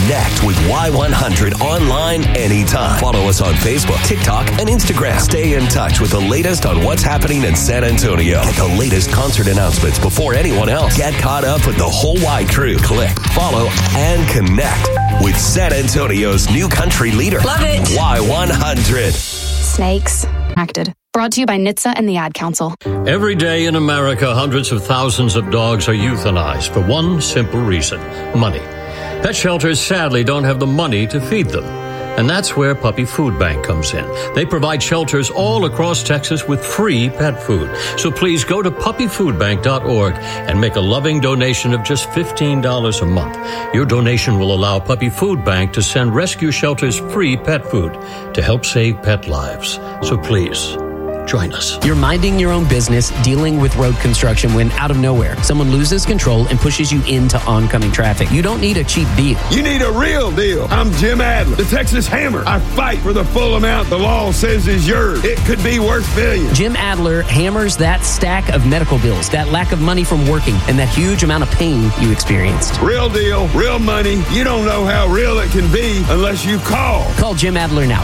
Connect with Y100 online anytime. Follow us on Facebook, TikTok, and Instagram. Stay in touch with the latest on what's happening in San Antonio. Get the latest concert announcements before anyone else. Get caught up with the whole Y crew. Click, follow, and connect with San Antonio's new country leader. Love it. Y100. Snakes. Acted. Brought to you by NHTSA and the Ad Council. Every day in America, hundreds of thousands of dogs are euthanized for one simple reason: money. Pet shelters sadly don't have the money to feed them. And that's where Puppy Food Bank comes in. They provide shelters all across Texas with free pet food. So please go to puppyfoodbank.org and make a loving donation of just $15 a month. Your donation will allow Puppy Food Bank to send rescue shelters free pet food to help save pet lives. So please, join us. You're minding your own business, dealing with road construction when out of nowhere, someone loses control and pushes you into oncoming traffic. You don't need a cheap deal. You need a real deal. I'm Jim Adler, the Texas Hammer. I fight for the full amount the law says is yours. It could be worth billions. Jim Adler hammers that stack of medical bills, that lack of money from working, and that huge amount of pain you experienced. Real deal, real money. You don't know how real it can be unless you call. Call Jim Adler now,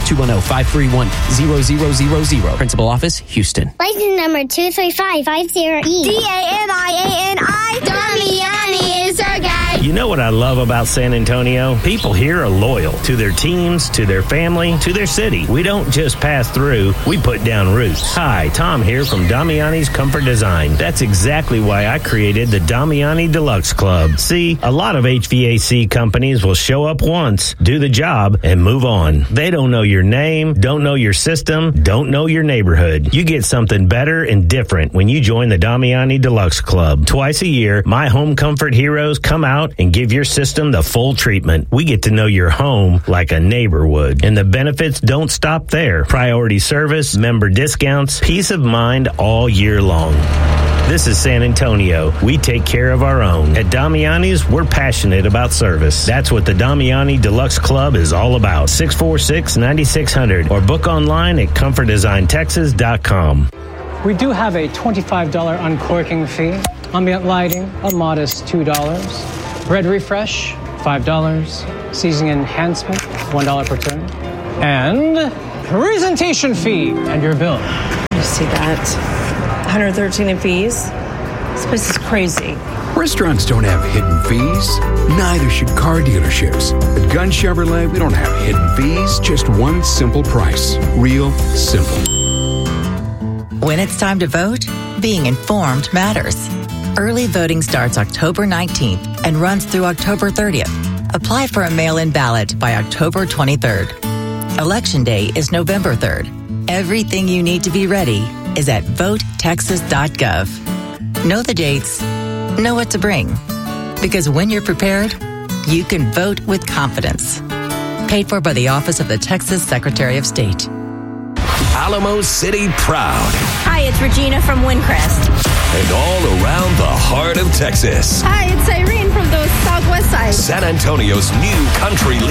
210-531-0000. Principal Office, Houston. License number 23550E. DANIANI. Damiani is our guy. You know what I love about San Antonio? People here are loyal to their teams, to their family, to their city. We don't just pass through, we put down roots. Hi, Tom here from Damiani's Comfort Design. That's exactly why I created the Damiani Deluxe Club. See, a lot of HVAC companies will show up once, do the job, and move on. They don't know your name, don't know your system, don't know your neighborhood. You get something better and different when you join the Damiani Deluxe Club. Twice a year, my home comfort heroes come out and give your system the full treatment. We get to know your home like a neighbor would. And the benefits don't stop there. Priority service, member discounts, peace of mind all year long. This is San Antonio. We take care of our own. At Damiani's, we're passionate about service. That's what the Damiani Deluxe Club is all about. 646-9600 or book online at comfortdesigntexas.com. We do have a $25 uncorking fee. Ambient lighting, a modest $2. Red refresh, $5. Seasoning enhancement, $1 per turn. And presentation fee and your bill. You see that? 113 in fees. This place is crazy. Restaurants don't have hidden fees. Neither should car dealerships. At Gun Chevrolet, we don't have hidden fees. Just one simple price. Real simple. When it's time to vote, being informed matters. Early voting starts October 19th and runs through October 30th. Apply for a mail-in ballot by October 23rd. Election Day is November 3rd. Everything you need to be ready is at votetexas.gov. Know the dates, know what to bring. Because when you're prepared, you can vote with confidence. Paid for by the Office of the Texas Secretary of State. Alamo City proud. Hi, it's Regina from Windcrest. And all around the heart of Texas. Hi, it's Irene from the Southwest side. San Antonio's new country leader.